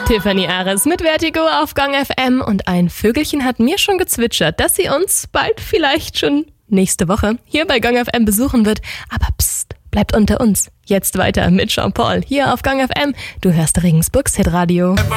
Tiffany Ares mit Vertigo auf Gang FM und ein Vögelchen hat mir schon gezwitschert, dass sie uns bald vielleicht schon nächste Woche hier bei Gang FM besuchen wird. Aber psst, bleibt unter uns. Jetzt weiter mit Jean-Paul hier auf Gang FM. Du hörst Regensburgs Hitradio.